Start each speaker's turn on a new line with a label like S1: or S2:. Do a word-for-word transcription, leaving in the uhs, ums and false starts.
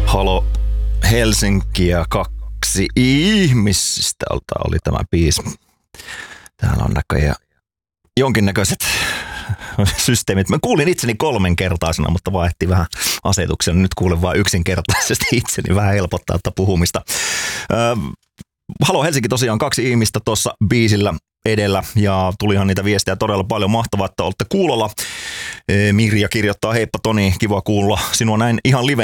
S1: Halo Helsinki ja kaksi ihmistä oli tämä biisi. Täällä on näköjään jonkinnäköiset systeemit. Mä kuulin itseni kolmenkertaisena, mutta vaihti vähän asetuksen. Nyt kuulen vain yksinkertaisesti itseni. Vähän helpottaa tätä puhumista. Öö, Halo Helsinki tosiaan kaksi ihmistä tuossa biisillä edellä ja tulihan niitä viestejä todella paljon. Mahtavaa, että olette kuulolla. Mirja kirjoittaa, heippa Toni, kiva kuulla sinua näin ihan livenä.